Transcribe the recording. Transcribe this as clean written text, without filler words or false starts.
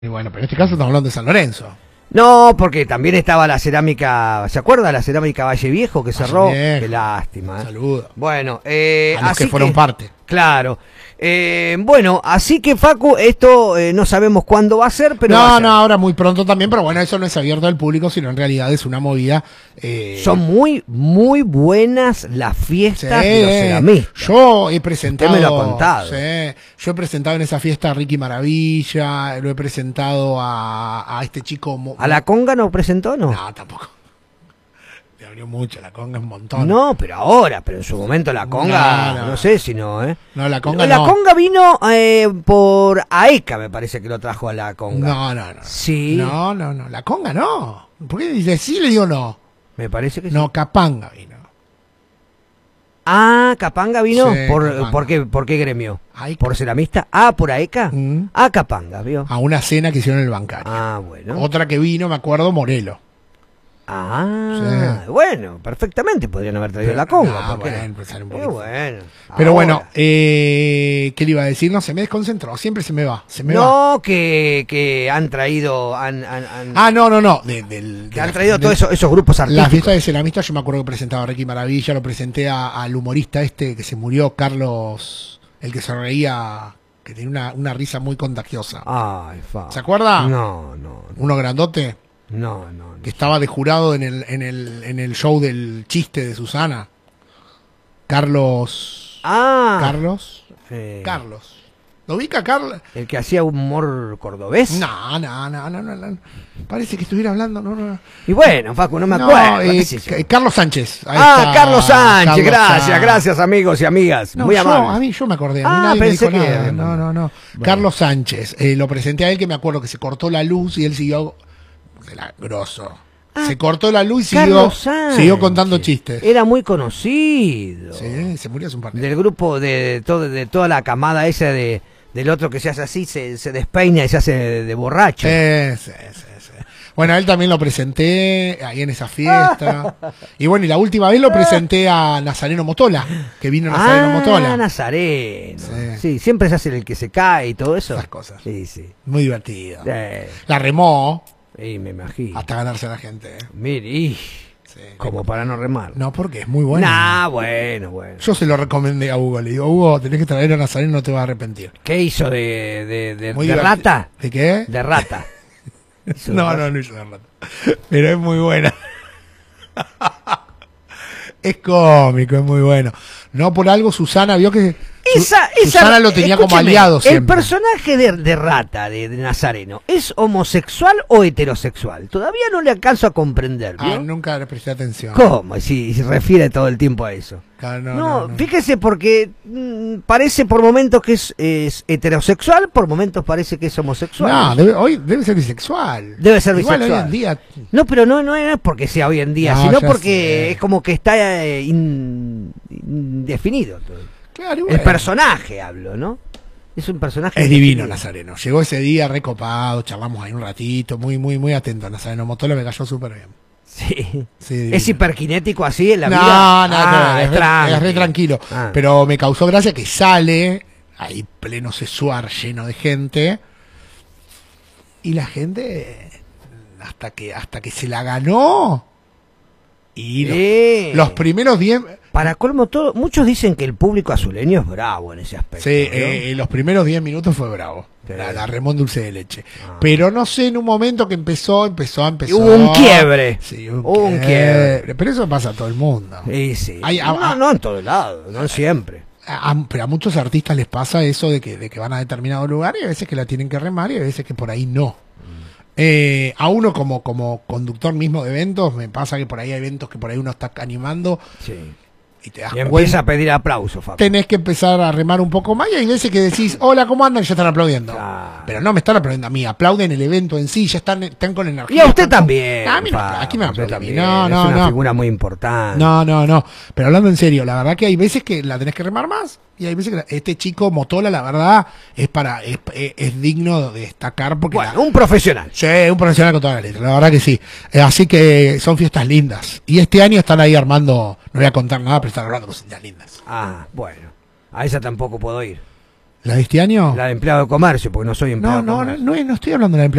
Y bueno, pero en este caso estamos hablando de San Lorenzo. No, porque también estaba la cerámica, ¿se acuerda? La cerámica Valle Viejo que cerró. Viejo. Qué lástima. Saludos. Bueno, a los así que fueron parte. Claro. Bueno, así que Facu, esto no sabemos cuándo va a ser, pero va a ser. No, ahora muy pronto también, pero bueno, eso no es abierto al público, sino en realidad es una movida. Son muy buenas las fiestas de los ceramistas. Yo he presentado. Usted me lo ha contado. Sí, yo he presentado en esa fiesta a Ricky Maravilla, lo he presentado a este chico. ¿A la conga no presentó, no? No, tampoco. Le abrió mucho, la conga es un montón. No, pero en su momento la conga, no sé si no, ¿eh? No, la conga La no. conga vino por AECA, me parece que lo trajo a la conga. No. Sí. No, la conga no. ¿Por qué dice sí? Le digo no. Me parece que sí. No, Capanga vino. Ah, Capanga vino. Sí, Capanga. ¿Por qué gremio? AECA. ¿Por ceramista? Ah, por AECA. Ah, Capanga, ¿vio? A una cena que hicieron en el bancario. Ah, bueno. Otra que vino, me acuerdo, Morelo. Ah, Sí. bueno, perfectamente podrían haber traído la conga. No, ¿por qué no? bueno, pues sale un poquito. Bueno. Pero Ahora. bueno, ¿qué le iba a decir? No, se me desconcentró, siempre se me va. No, que han traído. No. Que han traído todos esos grupos La artísticos. fiesta de ceramistas, yo me acuerdo que presentaba a Ricky Maravilla, lo presenté al humorista este que se murió, Carlos, el que se reía, que tenía una risa muy contagiosa. Ay, ¿Se acuerda? No. Uno grandote, No. que estaba de jurado en el show del chiste de Susana. Carlos. Carlos. ¿Lo ubica, Carlos? El que hacía humor cordobés. No. Parece que estuviera hablando. No. Y bueno, Facu, no me acuerdo. ¿Qué sé yo? Carlos Sánchez. Ahí está, Carlos Sánchez, Carlos Sánchez. gracias amigos y amigas. No, Muy amable. yo me acordé, a mí nadie me pensé dijo que... nada. No. Bueno. Carlos Sánchez, lo presenté a él, que me acuerdo que se cortó la luz y él siguió, era grosso. Se cortó la luz y siguió contando chistes. Era muy conocido. Sí, se murió hace un par de Del grupo de toda la camada esa del otro que se hace así, se despeina y se hace de borracho. Sí. Bueno, a él también lo presenté ahí en esa fiesta. Y bueno, y la última vez lo presenté a Nazareno Motola, que vino Nazareno Motola. Nazareno. Sí. Sí, siempre se hace el que se cae y todo eso. Esas cosas. Sí. Muy divertido. La remó Y me imagino. hasta ganarse a la gente. Mire, como para no remar. No, porque es muy bueno. Bueno. Yo se lo recomendé a Hugo. Le digo, Hugo, tenés que traer a Nazareno, no te vas a arrepentir. ¿Qué hizo de Muy rata? ¿De qué? De rata. No hizo de rata. Pero es muy buena. Es cómico, es muy bueno. No por algo Susana vio que Susana lo tenía como aliado siempre. ¿El personaje de rata de Nazareno es homosexual o heterosexual? Todavía no le alcanzo a comprender, ¿vio? Nunca le presté atención. ¿Cómo? Si se refiere todo el tiempo a eso. No. Fíjese porque parece por momentos que es heterosexual, por momentos parece que es homosexual. No, hoy debe ser bisexual. Debe ser Igual bisexual. hoy en día. No, pero no es porque sea hoy en día, No, sino ya porque sé. es como que está indefinido todo. Claro, El personaje hablo, ¿no? Es un personaje es indefinido. divino Nazareno. Llegó ese día recopado, charlamos ahí un ratito, muy atento a Nazareno Motola, me cayó súper bien. Sí. Divino. ¿Es hiperkinético así en la No, vida? es re tranquilo. Pero me causó gracia que sale ahí pleno sesuar, lleno de gente, y la gente hasta que se la ganó. Y los primeros 10. Para colmo todo, muchos dicen que el público azuleño es bravo en ese aspecto. Sí, los primeros 10 minutos fue bravo. Sí. La remó en dulce de leche. Pero no sé, en un momento que empezó. Hubo un quiebre. Sí, hubo un quiebre. Pero eso pasa a todo el mundo. Sí. No en todo lado, no siempre. Pero a muchos artistas les pasa eso de que van a determinado lugar y a veces que la tienen que remar y a veces que por ahí no. A uno como conductor mismo de eventos, me pasa que por ahí hay eventos que por ahí uno está animando. Sí. Y te das Y empieza cuenta, a pedir aplausos, Facu. tenés que empezar a remar un poco más y hay veces que decís, hola, ¿cómo andan? Y ya están aplaudiendo. Pero no me están aplaudiendo a mí, aplauden el evento en sí, ya están con energía. Y a usted también. A mí aquí me aplauden a mí. Es una figura muy importante. No. Pero hablando en serio, la verdad que hay veces que la tenés que remar más y hay veces que este chico Motola, la verdad, es digno de destacar porque... Bueno, un profesional. Sí, un profesional con toda la letra, la verdad que sí. Así que son fiestas lindas. Y este año están ahí armando, no voy a contar nada, pero están armando cosas lindas. Bueno. A esa tampoco puedo ir. ¿La de este año? La de empleado de comercio, porque no soy empleado No, de comercio. no estoy hablando de la